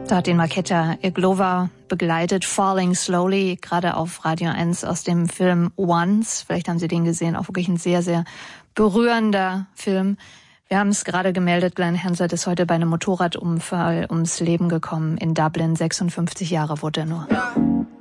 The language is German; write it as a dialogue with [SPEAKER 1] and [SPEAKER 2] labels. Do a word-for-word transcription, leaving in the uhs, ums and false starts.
[SPEAKER 1] Da hat den Markéta Irglová begleitet, Falling Slowly, gerade auf Radio eins aus dem Film Once. Vielleicht haben Sie den gesehen, auch wirklich ein sehr, sehr berührender Film. Wir haben es gerade gemeldet, Glenn Hansard ist heute bei einem Motorradunfall ums Leben gekommen in Dublin. sechsundfünfzig Jahre wurde er nur.